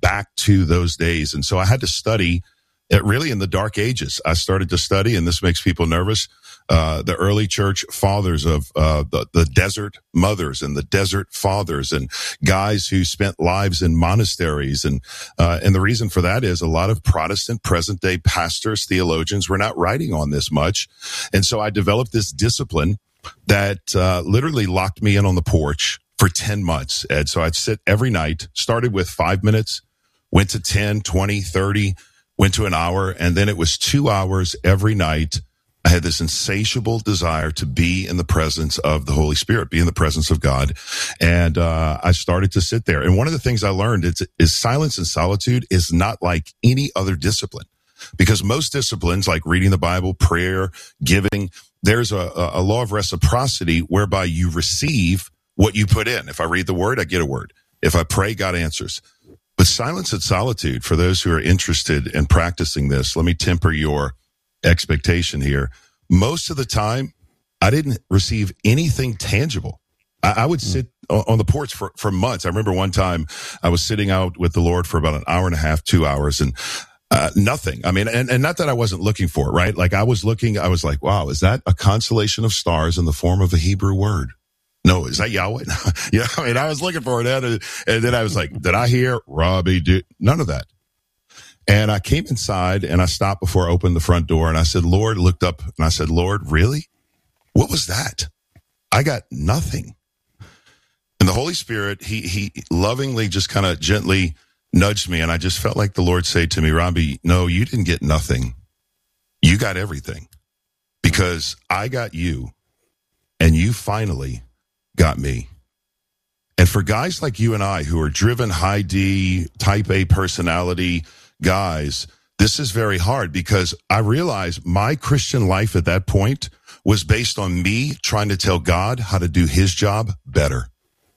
back to those days. And so I had to study it really in the dark ages. I started to study, and this makes people nervous, the early church fathers of the desert mothers and the desert fathers, and guys who spent lives in monasteries. And the reason for that is a lot of Protestant present day pastors, theologians were not writing on this much. And so I developed this discipline that literally locked me in on the porch for 10 months, Ed. So I'd sit every night, started with 5 minutes, went to 10, 20, 30, went to an hour, and then it was 2 hours every night. I had this insatiable desire to be in the presence of the Holy Spirit, be in the presence of God. And I started to sit there. And one of the things I learned is silence and solitude is not like any other discipline. Because most disciplines, like reading the Bible, prayer, giving, there's a law of reciprocity whereby you receive what you put in. If I read the word, I get a word. If I pray, God answers. But silence and solitude, for those who are interested in practicing this, let me temper your expectation here. Most of the time, I didn't receive anything tangible. I would sit on the porch for months. I remember one time I was sitting out with the Lord for about an hour and a half, 2 hours, and nothing. I mean, and not that I wasn't looking for it, right? Like I was like, wow, is that a constellation of stars in the form of a Hebrew word? No, is that Yahweh? Yeah, I mean, I was looking for it, and then I was like, did I hear Robbie do? None of that. And I came inside and I stopped before I opened the front door, and I said, Lord, looked up and I said, Lord, really? What was that? I got nothing. And the Holy Spirit, he lovingly just kind of gently nudged me, and I just felt like the Lord say to me, Robbie, no, you didn't get nothing. You got everything, because I got you and you finally got me. And for guys like you and I who are driven, high D, type A personality guys, this is very hard, because I realized my Christian life at that point was based on me trying to tell God how to do his job better.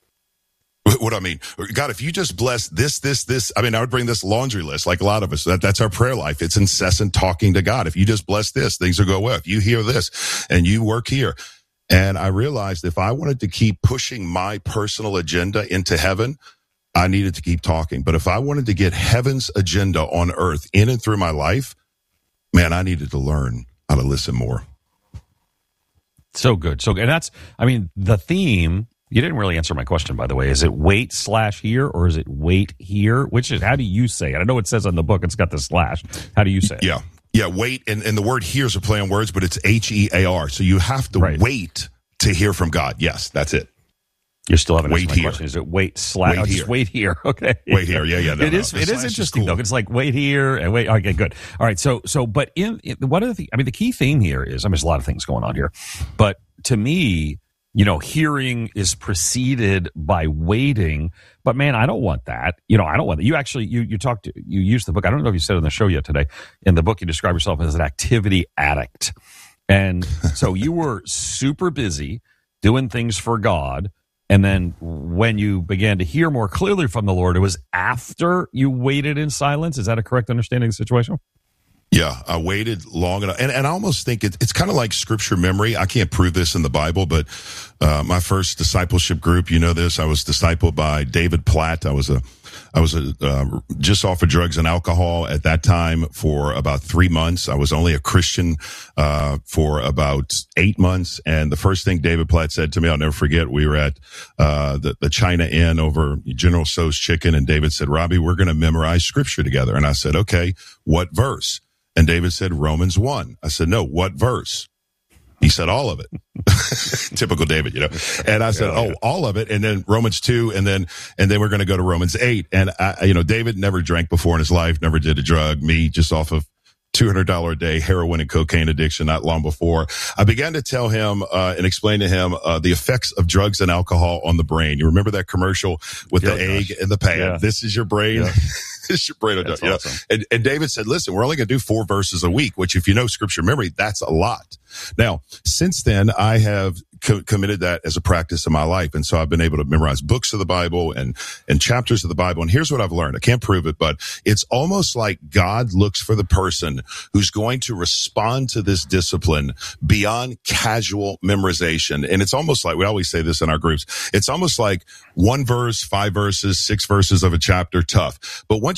What I mean, God, if you just bless this, I mean, I would bring this laundry list like a lot of us. That's our prayer life. It's incessant talking to God. If you just bless this, things will go well. If you hear this and you work here. And I realized if I wanted to keep pushing my personal agenda into heaven, I needed to keep talking. But if I wanted to get heaven's agenda on earth in and through my life, man, I needed to learn how to listen more. So good. And that's, I mean, the theme, you didn't really answer my question, by the way. Is it wait/here or is it wait here? Which is, how do you say it? I know it says on the book, it's got the slash. How do you say it? Yeah, wait, and the word here is a play on words, but it's HEAR. So you have to wait to hear from God. Yes, that's it. You still haven't answered my question. Is it just wait here? Okay. Wait here. Yeah. It is interesting, though. It's like wait here and wait. Okay, good. All right. So, but one of the key theme here is, there's a lot of things going on here, but to me, hearing is preceded by waiting. But man, I don't want that. I don't want that. You actually, you used the book. I don't know if you said it on the show yet today. In the book, you describe yourself as an activity addict. And so you were super busy doing things for God. And then when you began to hear more clearly from the Lord, it was after you waited in silence. Is that a correct understanding of the situation? Yeah, I waited long enough. And I almost think it's kind of like scripture memory. I can't prove this in the Bible, but my first discipleship group, this, I was discipled by David Platt. I was just off of drugs and alcohol at that time for about 3 months. I was only a Christian for about 8 months. And the first thing David Platt said to me, I'll never forget, we were at the China Inn over General Tso's Chicken, and David said, Robbie, we're going to memorize scripture together. And I said, okay, what verse? And David said, Romans 1. I said, no, what verse? He said, all of it. Typical David, And I said, all of it. And then Romans 2. And then we're going to go to Romans 8. And David never drank before in his life, never did a drug. Me, just off of $200 a day heroin and cocaine addiction not long before. I began to tell him and explain to him the effects of drugs and alcohol on the brain. You remember that commercial with the egg in the pan? Yeah. This is your brain. Yeah. This is your brain. That's awesome. And David said, listen, we're only going to do 4 verses a week, which if you know scripture memory, that's a lot. Now, since then, I have committed that as a practice in my life. And so I've been able to memorize books of the Bible and chapters of the Bible. And here's what I've learned. I can't prove it, but it's almost like God looks for the person who's going to respond to this discipline beyond casual memorization. And it's almost like, we always say this in our groups, it's almost like 1 verse, 5 verses, 6 verses of a chapter, tough. But once